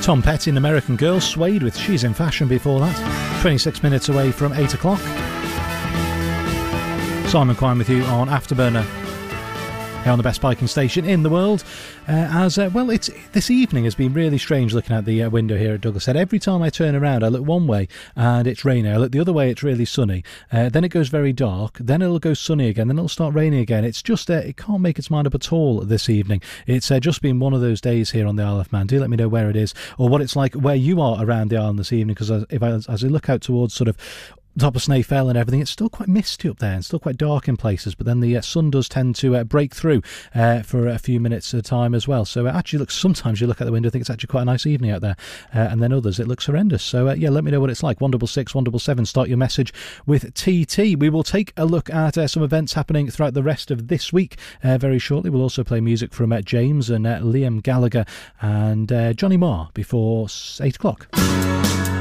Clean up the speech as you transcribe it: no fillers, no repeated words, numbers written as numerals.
Tom Petty and American Girl, Suede with She's in Fashion before that. 26 minutes away from 8 o'clock. Simon Quine with you on Afterburner here on the best biking station in the world. It's this evening has been really strange looking out the window here at Douglas Head. Every time I turn around, I look one way and it's raining. I look the other way, it's really sunny. Then it goes very dark. Then it'll go sunny again. Then it'll start raining again. It's just it can't make its mind up at all this evening. It's just been one of those days here on the Isle of Man. Do let me know where it is or what it's like where you are around the island this evening. Because as I look out towards sort of top of Snae Fell and everything, it's still quite misty up there and still quite dark in places, but then the sun does tend to break through for a few minutes at a time as well. So actually sometimes you look out the window and think it's actually quite a nice evening out there, and then others it looks horrendous. So let me know what it's like. 166 177, start your message with TT. We will take a look at some events happening throughout the rest of this week very shortly. We'll also play music from James and Liam Gallagher and Johnny Marr before 8 o'clock.